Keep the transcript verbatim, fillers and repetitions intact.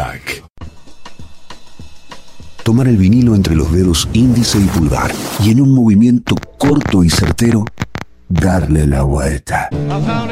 Track. Tomar el vinilo entre los dedos índice y pulgar y en un movimiento corto y certero, darle la vuelta.